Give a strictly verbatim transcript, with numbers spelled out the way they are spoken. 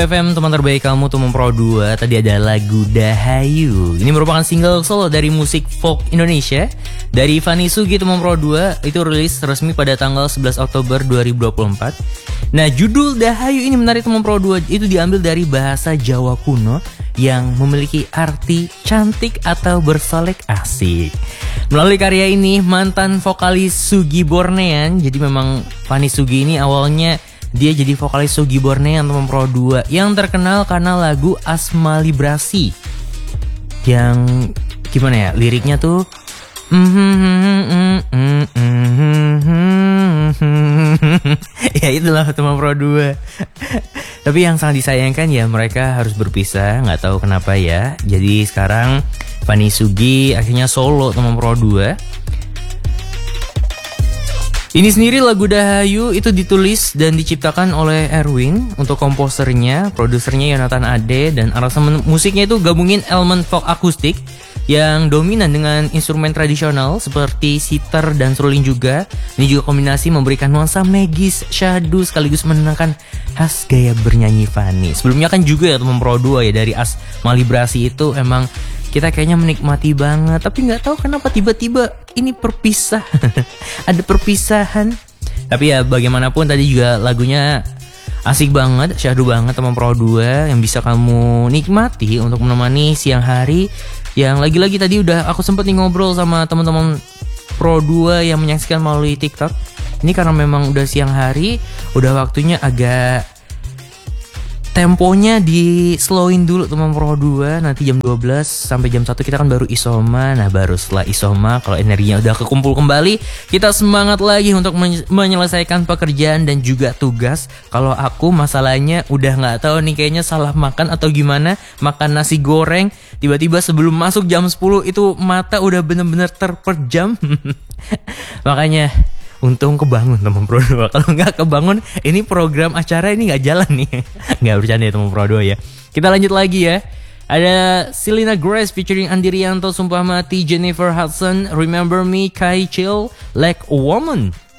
F M, teman terbaik kamu, Tumong Pro dua. Tadi ada lagu Dahayu. Ini merupakan single solo dari musik folk Indonesia dari Fanny Sugi, Tumong Pro dua. Itu rilis resmi pada tanggal sebelas Oktober dua ribu dua puluh empat. Nah, judul Dahayu ini menarik, Tumong Pro dua. Itu diambil dari bahasa Jawa kuno yang memiliki arti cantik atau bersolek asik. Melalui karya ini, mantan vokalis Sugi Bornean. Jadi memang Fanny Sugi ini awalnya dia jadi vokalis Sugi Bornean, Tumong Pro dua, yang terkenal karena lagu Asma Librasi. Yang gimana ya, liriknya tuh ya itulah Tumong Pro dua. Tapi yang sangat disayangkan ya, mereka harus berpisah, nggak tahu kenapa ya. Jadi sekarang Fanny Sugi akhirnya solo Tumong Pro dua. Ini sendiri lagu Dahayu itu ditulis dan diciptakan oleh Erwin untuk komposernya, produsernya Yonatan Ade, dan aransemen musiknya itu gabungin elemen folk akustik yang dominan dengan instrumen tradisional seperti sitar dan seruling juga. Ini juga kombinasi memberikan nuansa magis, syahdu, sekaligus menenangkan khas gaya bernyanyi Fanny. Sebelumnya kan juga ya Tumong Pro dua ya, dari Asma Librasi itu emang kita kayaknya menikmati banget, tapi nggak tahu kenapa tiba-tiba ini perpisah. Ada perpisahan. Tapi ya bagaimanapun tadi juga lagunya asik banget, syahdu banget Tumong Pro dua, yang bisa kamu nikmati untuk menemani siang hari. Yang lagi-lagi tadi udah aku sempet nih ngobrol sama teman-teman Pro dua yang menyaksikan melalui TikTok. Ini karena memang udah siang hari, udah waktunya agak temponya di slowin dulu Tumong Pro dua. Nanti jam dua belas sampai jam satu kita kan baru isoma. Nah, baru setelah isoma, kalau energinya udah kekumpul kembali, kita semangat lagi untuk men- menyelesaikan pekerjaan dan juga tugas. Kalau aku masalahnya udah gak tahu nih, kayaknya salah makan atau gimana. Makan nasi goreng, tiba-tiba sebelum masuk jam sepuluh itu mata udah bener-bener terpejam. Makanya untung kebangun Tumong Pro dua. Kalau nggak kebangun, ini program acara ini nggak jalan nih. Nggak bercanda ya Tumong Pro dua ya. Kita lanjut lagi ya. Ada Selena Grace featuring Andi Rianto, Sumpah Mati, Jennifer Hudson, Remember Me, Kai Chill, Like a Woman.